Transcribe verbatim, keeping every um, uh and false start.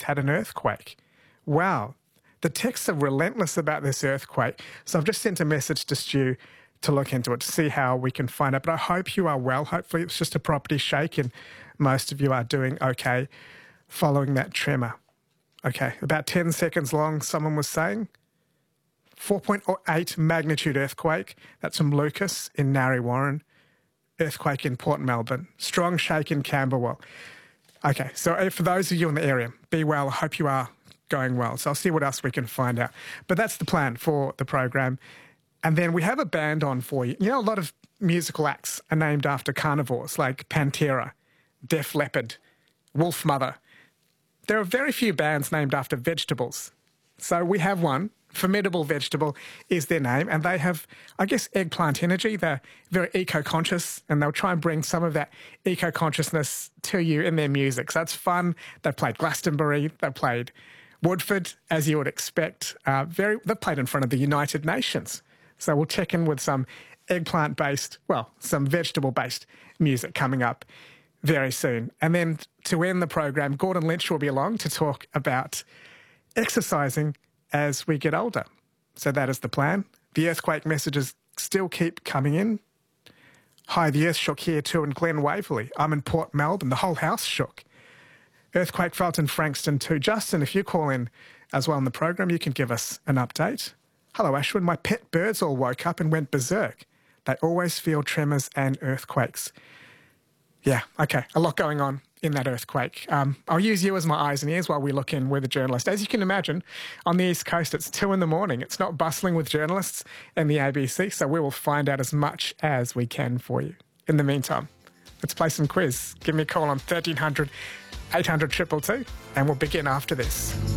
had an earthquake. Wow. The texts are relentless about this earthquake. So I've just sent a message to Stu to look into it, to see how we can find out. But I hope you are well. Hopefully it's just a property shake and most of you are doing okay following that tremor. Okay, about ten seconds long, someone was saying. four point eight magnitude earthquake. That's from Lucas in Narre Warren. Earthquake in Port Melbourne. Strong shake in Camberwell. Okay, so for those of you in the area, be well. I hope you are going well. So I'll see what else we can find out. But that's the plan for the program. And then we have a band on for you. You know, a lot of musical acts are named after carnivores, like Pantera, Def Leppard, Wolfmother. There are very few bands named after vegetables. So we have one. Formidable Vegetable is their name, and they have, I guess, eggplant energy. They're very eco-conscious, and they'll try and bring some of that eco-consciousness to you in their music. So that's fun. They've played Glastonbury. They've played Woodford, as you would expect. Uh, very, they've played in front of the United Nations. So we'll check in with some eggplant-based, well, some vegetable-based music coming up very soon. And then to end the program, Gordon Lynch will be along to talk about exercising as we get older. So that is the plan. The earthquake messages still keep coming in. Hi, the earth shook here too in Glen Waverley. I'm in Port Melbourne. The whole house shook. Earthquake felt in Frankston too. Justin, if you call in as well in the program, you can give us an update. Hello, Ashwin. My pet birds all woke up and went berserk. They always feel tremors and earthquakes. Yeah, okay, a lot going on in that earthquake. Um, I'll use you as my eyes and ears while we look in with a journalist. As you can imagine, on the East Coast, it's two in the morning. It's not bustling with journalists in the A B C, so we will find out as much as we can for you. In the meantime, let's play some quiz. Give me a call on thirteen hundred, eight hundred, two two two, and we'll begin after this.